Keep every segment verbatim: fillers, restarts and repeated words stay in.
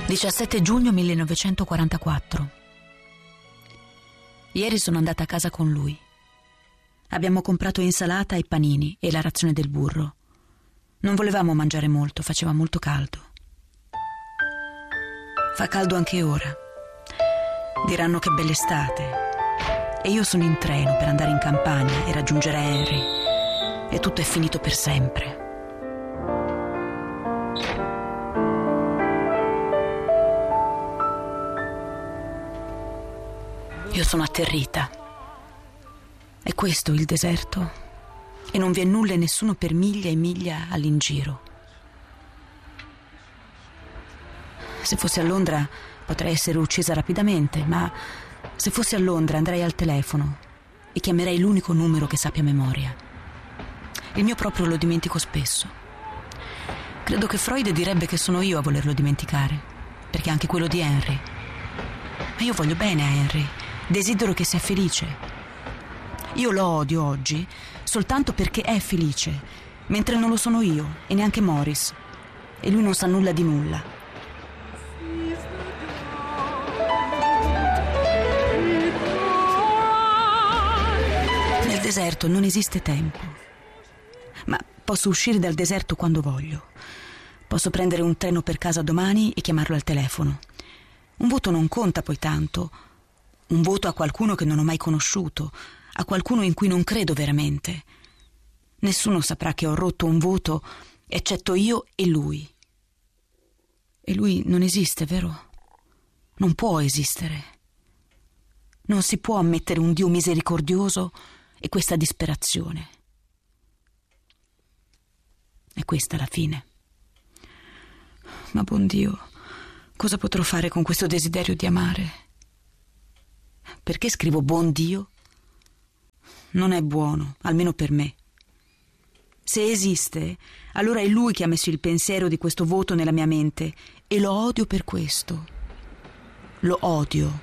diciassette giugno millenovecentoquarantaquattro. Ieri sono andata a casa con lui. Abbiamo comprato insalata e panini e la razione del burro. Non volevamo mangiare molto, faceva molto caldo. Fa caldo anche ora. Diranno che bella estate. E io sono in treno per andare in campagna e raggiungere Henry. E tutto è finito per sempre. Io sono atterrita. È questo il deserto? E non vi è nulla e nessuno per miglia e miglia all'ingiro. Se fossi a Londra potrei essere uccisa rapidamente, ma se fossi a Londra andrei al telefono e chiamerei l'unico numero che sappia a memoria. Il mio proprio lo dimentico spesso. Credo che Freud direbbe che sono io a volerlo dimenticare, perché anche quello di Henry. Ma io voglio bene a Henry. Desidero che sia felice. Io lo odio oggi soltanto perché è felice, mentre non lo sono io e neanche Morris. E lui non sa nulla di nulla. Nel deserto non esiste tempo. Ma posso uscire dal deserto quando voglio. Posso prendere un treno per casa domani e chiamarlo al telefono. Un voto non conta poi tanto. Un voto a qualcuno che non ho mai conosciuto, a qualcuno in cui non credo veramente. Nessuno saprà che ho rotto un voto, eccetto io e lui. E lui non esiste, vero? Non può esistere. Non si può ammettere un Dio misericordioso e questa disperazione. E questa è la fine. Ma buon Dio, cosa potrò fare con questo desiderio di amare? Perché scrivo buon Dio? Non è buono, almeno per me. Se esiste, allora è lui che ha messo il pensiero di questo voto nella mia mente e lo odio per questo. Lo odio.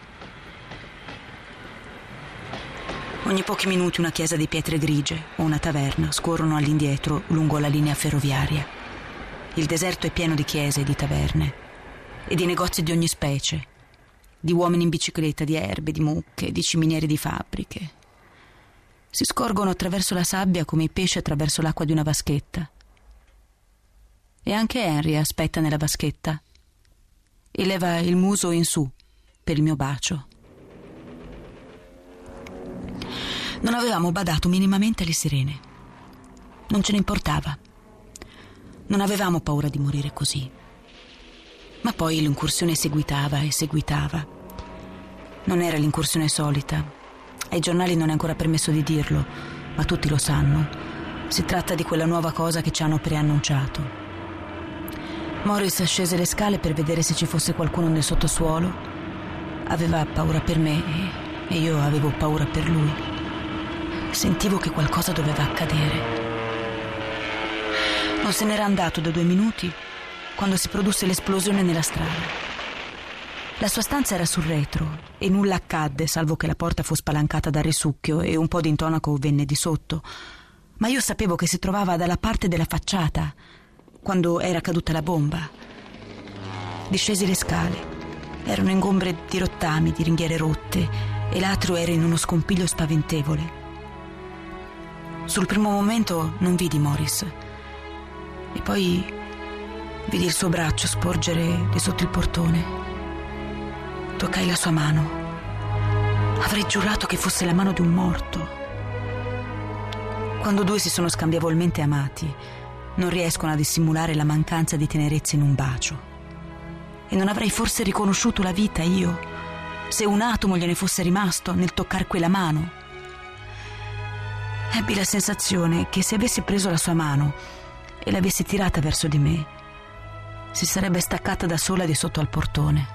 Ogni pochi minuti una chiesa di pietre grigie o una taverna scorrono all'indietro lungo la linea ferroviaria. Il deserto è pieno di chiese e di taverne e di negozi di ogni specie. Di uomini in bicicletta, di erbe, di mucche, di ciminiere di fabbriche. Si scorgono attraverso la sabbia come i pesci attraverso l'acqua di una vaschetta. E anche Henry aspetta nella vaschetta e leva il muso in su per il mio bacio. Non avevamo badato minimamente alle sirene. Non ce ne importava. Non avevamo paura di morire così. Ma poi l'incursione seguitava e seguitava. Non era l'incursione solita. Ai giornali non è ancora permesso di dirlo, ma tutti lo sanno. Si tratta di quella nuova cosa che ci hanno preannunciato. Morris scese le scale per vedere se ci fosse qualcuno nel sottosuolo. Aveva paura per me e io avevo paura per lui. Sentivo che qualcosa doveva accadere. Non se n'era andato da due minuti quando si produsse l'esplosione nella strada. La sua stanza era sul retro e nulla accadde, salvo che la porta fu spalancata dal risucchio e un po' di intonaco venne di sotto. Ma io sapevo che si trovava dalla parte della facciata, quando era caduta la bomba. Discesi le scale. Erano ingombre di rottami, di ringhiere rotte, e l'atrio era in uno scompiglio spaventevole. Sul primo momento non vidi Morris. E poi vidi il suo braccio sporgere di sotto il portone. Toccai la sua mano. Avrei giurato che fosse la mano di un morto. Quando due si sono scambievolmente amati, non riescono a dissimulare la mancanza di tenerezza in un bacio. E non avrei forse riconosciuto la vita io, se un atomo gliene fosse rimasto nel toccare quella mano? Ebbi la sensazione che se avessi preso la sua mano e l'avessi tirata verso di me, si sarebbe staccata da sola di sotto al portone.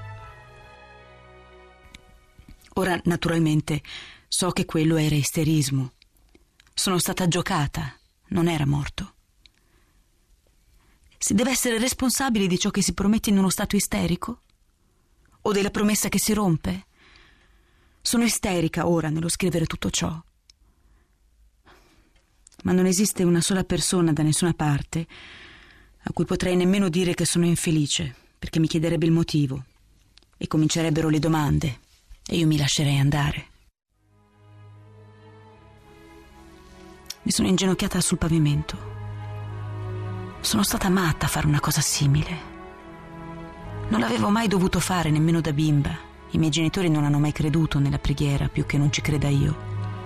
Ora, naturalmente, so che quello era isterismo. Sono stata giocata, non era morto. Si deve essere responsabili di ciò che si promette in uno stato isterico? O della promessa che si rompe? Sono isterica ora nello scrivere tutto ciò. Ma non esiste una sola persona da nessuna parte a cui potrei nemmeno dire che sono infelice perché mi chiederebbe il motivo e comincerebbero le domande e io mi lascerei andare. Mi sono inginocchiata sul pavimento. Sono stata matta a fare una cosa simile. Non l'avevo mai dovuto fare nemmeno da bimba. I miei genitori non hanno mai creduto nella preghiera, più che non ci creda io.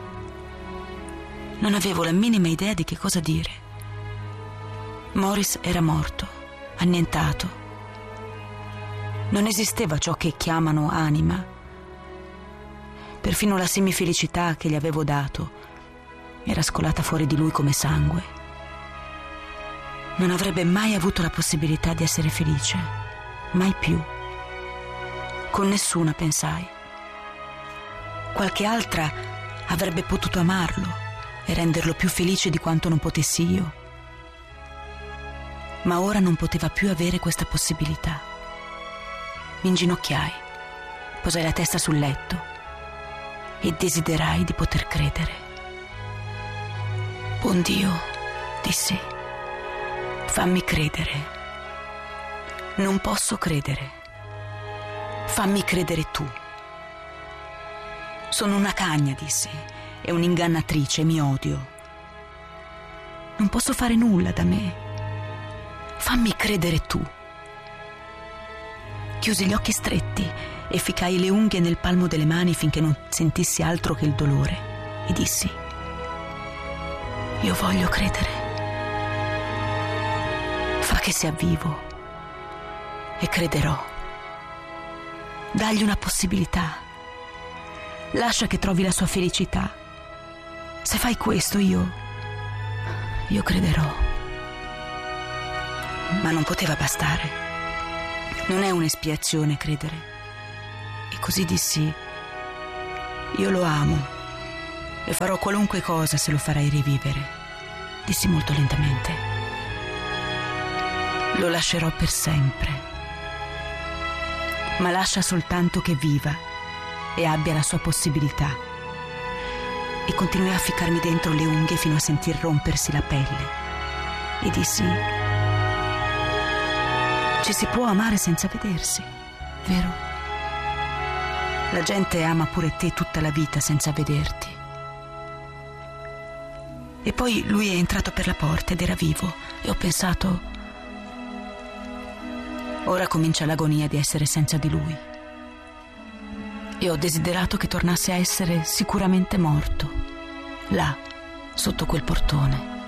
Non avevo la minima idea di che cosa dire. Morris era morto, annientato. Non esisteva ciò che chiamano anima. Perfino la semifelicità che gli avevo dato era scolata fuori di lui come sangue. Non avrebbe mai avuto la possibilità di essere felice, mai più. Con nessuna, pensai. Qualche altra avrebbe potuto amarlo e renderlo più felice di quanto non potessi io. Ma ora non poteva più avere questa possibilità. Mi inginocchiai, posai la testa sul letto e desiderai di poter credere. Buon Dio, dissi, fammi credere. Non posso credere. Fammi credere tu. Sono una cagna, dissi, e un'ingannatrice, mi odio. Non posso fare nulla da me. Fammi credere tu. Chiusi gli occhi stretti e ficai le unghie nel palmo delle mani finché non sentissi altro che il dolore e dissi: io voglio credere. Fa che sia vivo e crederò. Dagli una possibilità. Lascia che trovi la sua felicità. Se fai questo io io crederò. Ma non poteva bastare. Non è un'espiazione credere. E così dissi: io lo amo e farò qualunque cosa se lo farai rivivere. Dissi molto lentamente: lo lascerò per sempre. Ma lascia soltanto che viva e abbia la sua possibilità. E continuai a ficcarmi dentro le unghie fino a sentir rompersi la pelle. E dissi: ci si può amare senza vedersi, vero? La gente ama pure te tutta la vita senza vederti. E poi lui è entrato per la porta ed era vivo e ho pensato: ora comincia l'agonia di essere senza di lui. E ho desiderato che tornasse a essere sicuramente morto, là, sotto quel portone.